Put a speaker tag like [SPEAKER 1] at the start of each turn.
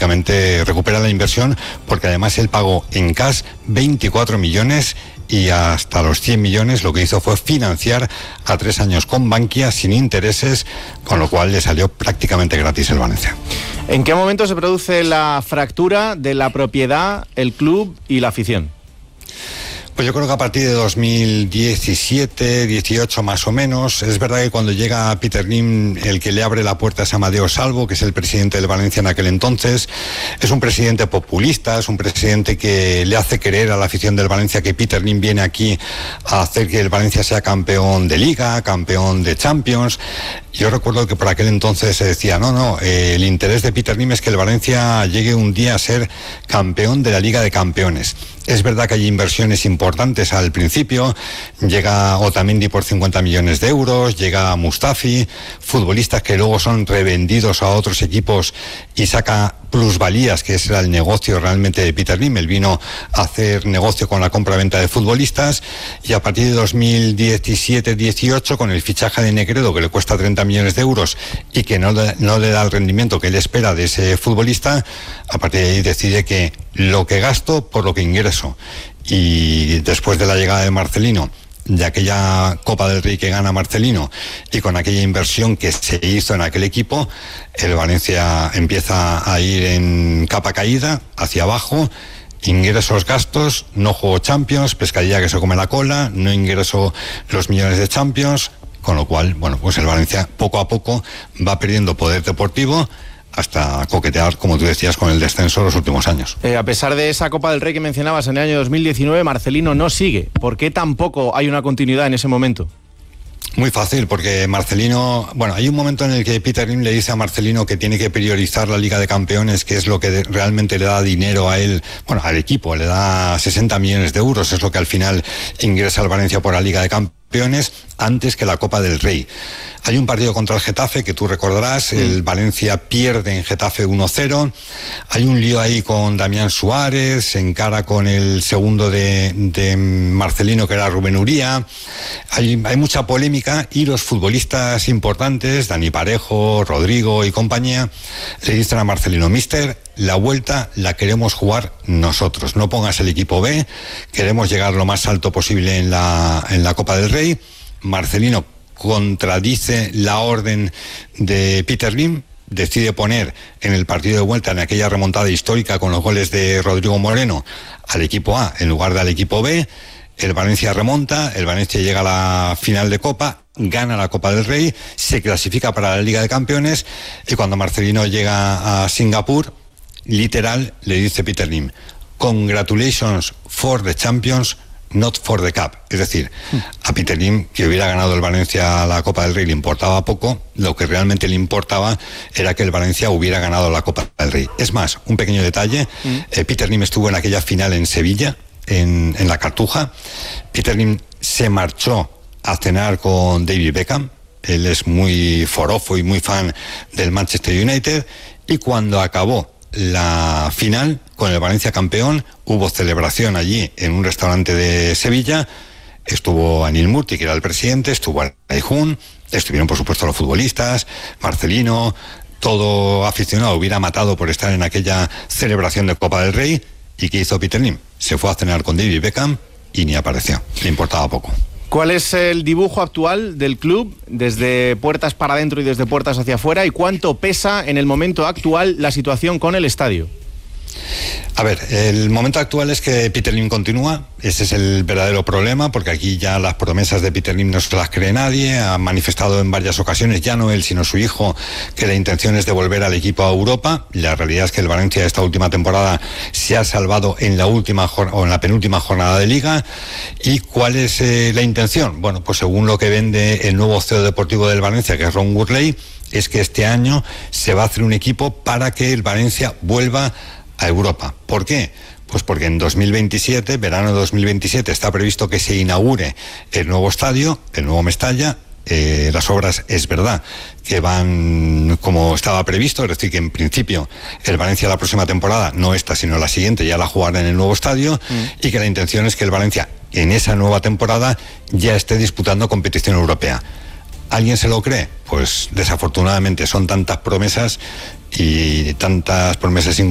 [SPEAKER 1] prácticamente recupera la inversión, porque además él pagó en cash 24 millones y hasta los 100 millones lo que hizo fue financiar a 3 años con Bankia sin intereses, con lo cual le salió prácticamente gratis el Valencia.
[SPEAKER 2] ¿En qué momento se produce la fractura de la propiedad, el club y la afición?
[SPEAKER 1] Pues yo creo que a partir de 2017, 18 más o menos. Es verdad que cuando llega Peter Lim, el que le abre la puerta es Amadeo Salvo, que es el presidente del Valencia en aquel entonces. Es un presidente populista, es un presidente que le hace creer a la afición del Valencia que Peter Lim viene aquí a hacer que el Valencia sea campeón de Liga, campeón de Champions. Yo recuerdo que por aquel entonces se decía, el interés de Peter Lim es que el Valencia llegue un día a ser campeón de la Liga de Campeones. Es verdad que hay inversiones importantes al principio, llega Otamendi por 50 millones de euros, llega Mustafi, futbolistas que luego son revendidos a otros equipos y saca plusvalías, que ese era el negocio realmente de Peter Lim. Él vino a hacer negocio con la compra-venta de futbolistas, y a partir de 2017-18, con el fichaje de Negredo, que le cuesta 30 millones de euros y que no le da el rendimiento que él espera de ese futbolista, a partir de ahí decide que lo que gasto por lo que ingreso. Y después de la llegada de Marcelino, de aquella Copa del Rey que gana Marcelino, y con aquella inversión que se hizo en aquel equipo, el Valencia empieza a ir en capa caída, hacia abajo. Ingresos, gastos, no juego Champions, pescadilla que se come la cola, no ingreso los millones de Champions, con lo cual, pues el Valencia poco a poco va perdiendo poder deportivo, hasta coquetear, como tú decías, con el descenso los últimos años.
[SPEAKER 2] A pesar de esa Copa del Rey que mencionabas en el año 2019, Marcelino no sigue. ¿Por qué tampoco hay una continuidad en ese momento?
[SPEAKER 1] Muy fácil, porque Marcelino, hay un momento en el que Peter Lim le dice a Marcelino que tiene que priorizar la Liga de Campeones, que es lo que realmente le da dinero a él, al equipo, le da 60 millones de euros, es lo que al final ingresa al Valencia por la Liga de Campeones, antes que la Copa del Rey. Hay un partido contra el Getafe que tú recordarás, el Valencia pierde en Getafe 1-0, hay un lío ahí con Damián Suárez, se encara con el segundo de Marcelino, que era Rubén Uría, hay mucha polémica, y los futbolistas importantes, Dani Parejo, Rodrigo y compañía, le dicen a Marcelino: Mister, la vuelta la queremos jugar nosotros, no pongas el equipo B, queremos llegar lo más alto posible en la Copa del Rey. Marcelino contradice la orden de Peter Lim, decide poner en el partido de vuelta, en aquella remontada histórica con los goles de Rodrigo Moreno, al equipo A en lugar del equipo B. El Valencia remonta, el Valencia llega a la final de Copa, gana la Copa del Rey, se clasifica para la Liga de Campeones, y cuando Marcelino llega a Singapur, literal, le dice Peter Lim: congratulations for the champions, not for the cup. Es decir, a Peter Lim, que hubiera ganado el Valencia la Copa del Rey, le importaba poco. Lo que realmente le importaba era que el Valencia hubiera ganado la Copa del Rey. Es más, un pequeño detalle, Peter Lim estuvo en aquella final en Sevilla, en la Cartuja. Peter Lim se marchó a cenar con David Beckham. Él es muy forofo y muy fan del Manchester United, y cuando acabó la final con el Valencia campeón, hubo celebración allí en un restaurante de Sevilla. Estuvo Anil Murti, que era el presidente, estuvo Alayjun, estuvieron por supuesto los futbolistas, Marcelino, todo aficionado hubiera matado por estar en aquella celebración de Copa del Rey. ¿Y qué hizo Peter Lim? Se fue a cenar con David Beckham y ni apareció, le importaba poco.
[SPEAKER 2] ¿Cuál es el dibujo actual del club desde puertas para adentro y desde puertas hacia afuera? ¿Y cuánto pesa en el momento actual la situación con el estadio?
[SPEAKER 1] A ver, el momento actual es que Peter Lim continúa. Ese es el verdadero problema, porque aquí ya las promesas de Peter Lim no se las cree nadie. Ha manifestado en varias ocasiones, ya no él sino su hijo, que la intención es de volver al equipo a Europa. La realidad es que el Valencia esta última temporada se ha salvado en la última o en la penúltima jornada de Liga. ¿Y cuál es la intención? Pues según lo que vende el nuevo CEO deportivo del Valencia, que es Ron Gurley, es que este año se va a hacer un equipo para que el Valencia vuelva a Europa. ¿Por qué? Pues porque en 2027, verano de 2027, está previsto que se inaugure el nuevo estadio, el nuevo Mestalla. Las obras, es verdad, que van como estaba previsto, es decir, que en principio el Valencia la próxima temporada, no esta sino la siguiente, ya la jugará en el nuevo estadio, y que la intención es que el Valencia en esa nueva temporada ya esté disputando competición europea. ¿Alguien se lo cree? Pues desafortunadamente son tantas promesas y tantas promesas